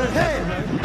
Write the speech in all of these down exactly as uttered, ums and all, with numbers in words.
Brotherhood, hey!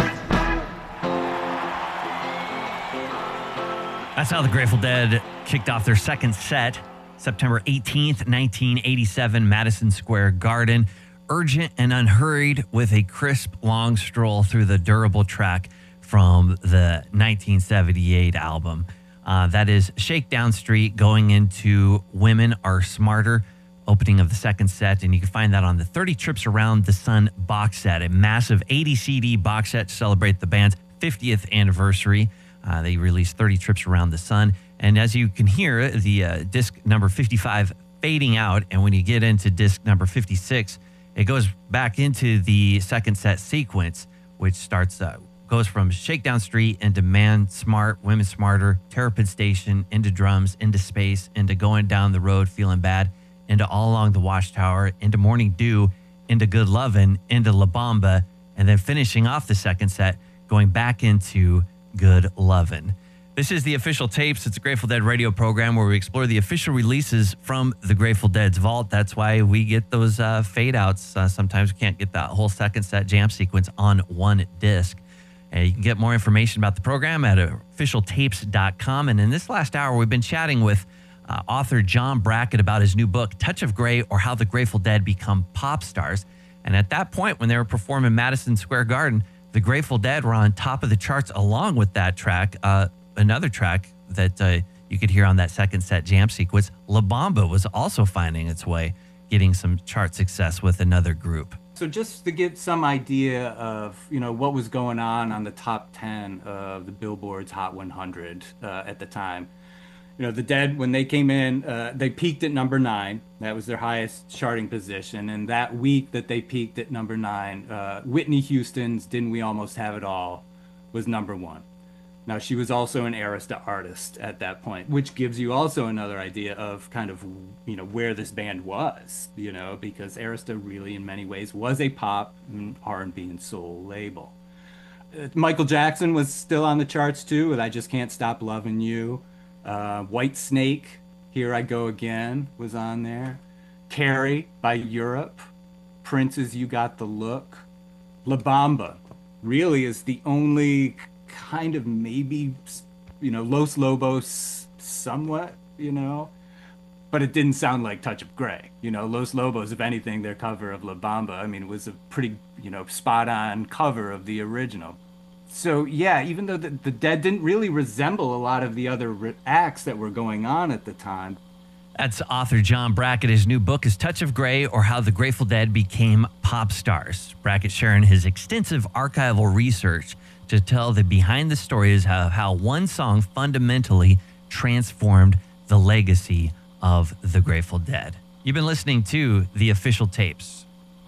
That's how the Grateful Dead kicked off their second set, September eighteenth, nineteen eighty-seven, Madison Square Garden. Urgent and unhurried with a crisp, long stroll through the durable track from the nineteen seventy-eight album. Uh, that is Shakedown Street going into Women Are Smarter, opening of the second set. And you can find that on the thirty Trips Around the Sun box set, a massive eighty C D box set to celebrate the band's fiftieth anniversary. Uh, they released thirty Trips Around the Sun. And as you can hear, the uh, disc number fifty-five fading out. And when you get into disc number fifty-six, it goes back into the second set sequence, which starts, uh, goes from Shakedown Street into Man Smart, Women Smarter, Terrapin Station, into Drums, into Space, into Going Down the Road, Feeling Bad, into All Along the Watchtower, into Morning Dew, into Good Lovin', into La Bamba, and then finishing off the second set, going back into Good Lovin'. This is the Official Tapes. It's a Grateful Dead radio program where we explore the official releases from the Grateful Dead's vault. That's why we get those uh, fade outs. Uh, sometimes we can't get that whole second set jam sequence on one disc. Uh, you can get more information about the program at official tapes dot com. And in this last hour, we've been chatting with uh, author John Brackett about his new book, Touch of Grey, or How the Grateful Dead Become Pop Stars. And at that point, when they were performing Madison Square Garden, the Grateful Dead were on top of the charts along with that track. Uh, another track that uh, you could hear on that second set jam sequence, La Bamba, was also finding its way, getting some chart success with another group. So just to get some idea of, you know, what was going on on the top ten of the Billboard's Hot one hundred uh, at the time. You know, the Dead, when they came in, uh, they peaked at number nine. That was their highest charting position. And that week that they peaked at number nine, uh, Whitney Houston's Didn't We Almost Have It All was number one. Now, she was also an Arista artist at that point, which gives you also another idea of kind of, you know, where this band was, you know, because Arista really in many ways was a pop, R and B and soul label. Uh, Michael Jackson was still on the charts too with I Just Can't Stop Loving You. Uh, White Snake, Here I Go Again was on there. Carrie by Europe. Prince's You Got the Look. La Bamba really is the only kind of maybe, you know, Los Lobos somewhat, you know, but it didn't sound like Touch of Grey. You know, Los Lobos, if anything, their cover of La Bamba, I mean, it was a pretty, you know, spot on cover of the original. So yeah, even though the, the Dead didn't really resemble a lot of the other acts that were going on at the time. That's author John Brackett. His new book is Touch of Grey, or How the Grateful Dead Became Pop Stars. Brackett sharing his extensive archival research to tell the behind the stories of how one song fundamentally transformed the legacy of the Grateful Dead. You've been listening to The Official Tapes.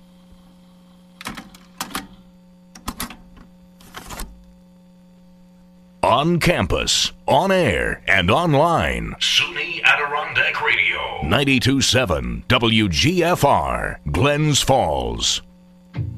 On campus, on air, and online. SUNY Adirondack Radio. ninety-two point seven W G F R, Glens Falls.